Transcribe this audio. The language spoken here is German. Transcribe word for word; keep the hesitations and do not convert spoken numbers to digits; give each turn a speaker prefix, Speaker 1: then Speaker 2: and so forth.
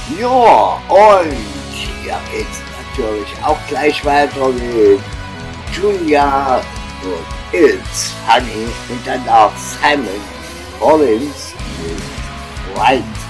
Speaker 1: Ja, und hier geht's natürlich auch gleich weiter mit Julia und It's Funny und danach Simon Collins mit Right.